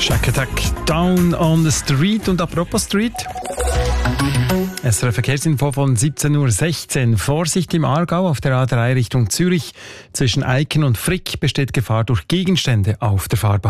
Shack Attack, Down on the Street. Und apropos Street, SRF Verkehrsinfo von 17.16 Uhr. Vorsicht im Aargau auf der A3 Richtung Zürich. Zwischen Eiken und Frick besteht Gefahr durch Gegenstände auf der Fahrbahn.